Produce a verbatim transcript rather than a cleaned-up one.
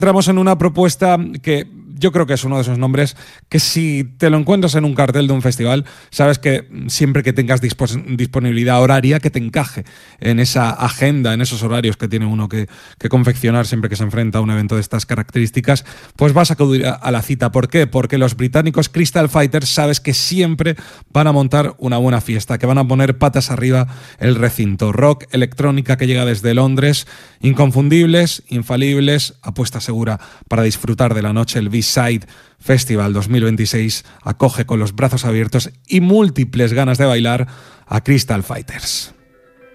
Entramos en una propuesta que yo creo que es uno de esos nombres que si te lo encuentras en un cartel de un festival, sabes que siempre que tengas dispos- disponibilidad horaria, que te encaje en esa agenda, en esos horarios que tiene uno que, que confeccionar siempre que se enfrenta a un evento de estas características, pues vas a acudir a, a la cita. ¿Por qué? Porque los británicos Crystal Fighters sabes que siempre van a montar una buena fiesta, que van a poner patas arriba el recinto. Rock, electrónica que llega desde Londres, inconfundibles, infalibles, apuesta segura para disfrutar de la noche. El B-Side Festival dos mil veintiséis acoge con los brazos abiertos y múltiples ganas de bailar a Crystal Fighters.